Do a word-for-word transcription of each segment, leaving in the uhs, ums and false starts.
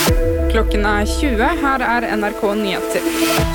Klokken er tjue, her er N R K Nyheter.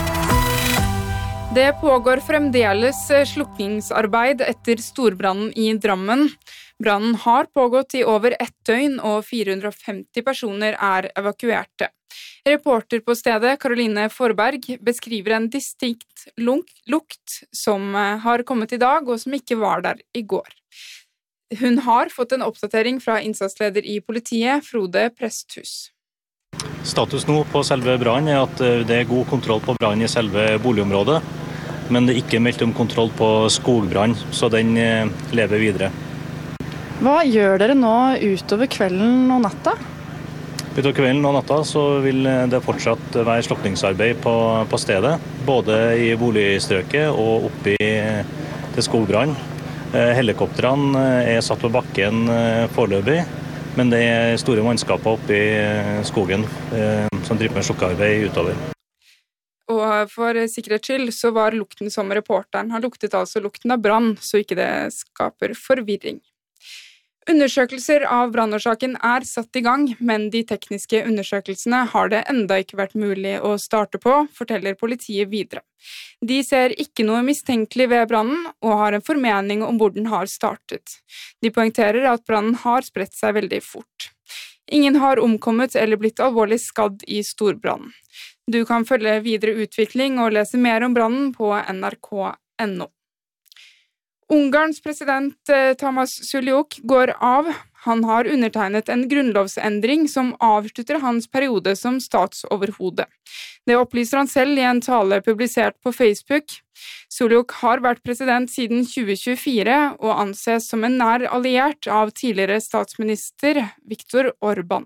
Det pågår fremdeles slukningsarbeid etter storbrannen i Drammen. Brannen har pågått i over ett døgn, og fire hundre og femti personer er evakuerte. Reporter på stedet, Caroline Forberg, beskriver en distinkt lukt som har kommet i dag, og som ikke var der i går. Hun har fått en oppdatering fra innsatsleder i politiet, Frode Presthus. Status nå på selve brannen er at det er god kontroll på brannen i selve boligområdet, men det er ikke meldt om kontroll på skogbrann, så den lever videre. Hva gjør dere nå utover kvelden og natta? Utover kvelden og natta så vil det fortsatt være slukningsarbeid på, på stedet, både i boligstrøket og oppe i til skogbrann. Helikoptrene er satt på bakken foreløpig, men det er store mannskaper oppe i skogen som driver med slukkearbeid utover. Og for sikkerhets skyld så var lukten som reporteren har luktet altså lukten av brann, så ikke det skaper forvirring. Undersøkelser av brannårsaken er satt i gang, men de tekniske undersøkelsene har det enda ikke vært mulig å starte på, forteller politiet videre. De ser ikke noe mistenkelig ved brannen, og har en formening om hvor den har startet. De poengterer at brannen har spredt seg veldig fort. Ingen har omkommet eller blitt alvorlig skadd i storbrannen. Du kan følge videre utvikling og lese mer om brannen på N R K punktum N O. Ungarns president Tamás Suljuk går av. Han har undertegnet en grunnlovsendring som avslutter hans periode som statsoverhode. Det opplyser han selv i en tale publisert på Facebook. Suljuk har vært president siden tjue tjuefire og anses som en nær alliert av tidligere statsminister Viktor Orbán.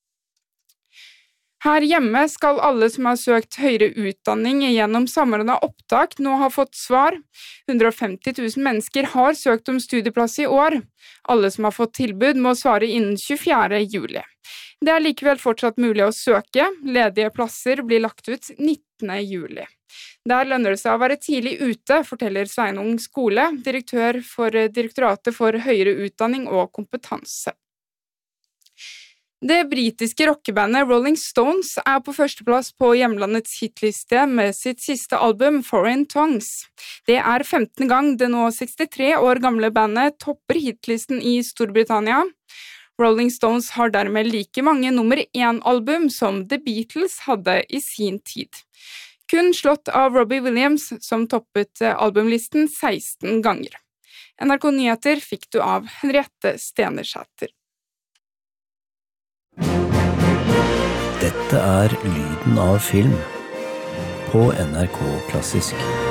Her hjemme skal alle som har søkt høyere utdanning gjennom samordnet opptak nå ha fått svar. hundre og femti tusen mennesker har søkt om studieplass i år. Alle som har fått tilbud må svare innen tjuefjerde juli. Det er likevel fortsatt mulig å søke. Ledige plasser blir lagt ut nittende juli. Der lønner det seg å være tidlig ute, forteller Sveinung Skole, direktør for Direktoratet for høyere utdanning og kompetanse. Det britiske rockebandet Rolling Stones er på førsteplass på hjemlandets hitliste med sitt siste album Foreign Tongues. Det er femtende gang det nå sekstitre år gamle bandet topper hitlisten i Storbritannia. Rolling Stones har dermed like mange nummer én-album som The Beatles hadde i sin tid. Kun slått av Robbie Williams, som toppet albumlisten seksten ganger. N R K Nyheter fikk du av Henriette Stenersæter. Dette er lyden av film på N R K Klassisk.